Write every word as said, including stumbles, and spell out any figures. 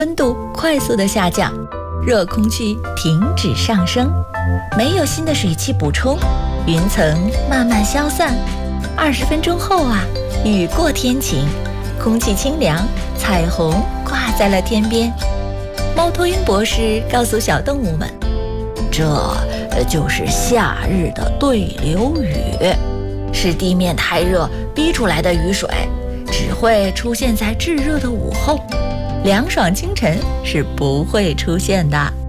温度快速的下降，热空气停止上升，没有新的水汽补充，云层慢慢消散。二十分钟后啊，雨过天晴，空气清凉，彩虹挂在了天边。猫头鹰博士告诉小动物们，这就是夏日的对流雨，是地面太热逼出来的雨水，只会出现在炙热的午后，凉爽清晨是不会出现的。